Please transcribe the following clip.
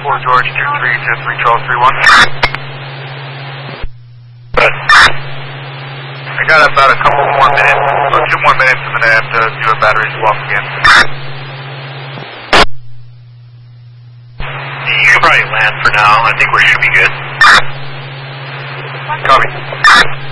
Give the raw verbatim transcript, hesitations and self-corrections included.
four George, two three two three Charles three one. But I got about a couple more minutes, or two more minutes, and then I have to do a battery swap again. You can probably land for now. I think we should be good. Copy.